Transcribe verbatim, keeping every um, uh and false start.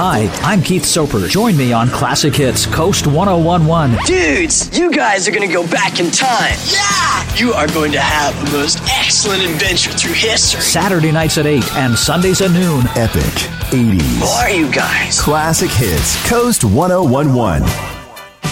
Hi, I'm Keith Soper. Join me on Classic Hits Coast one oh one one. Dudes, you guys are going to go back in time. Yeah! You are going to have the most excellent adventure through history. Saturday nights at eight and Sundays at noon. Epic eighties. Who are you guys? Classic Hits Coast one oh one one.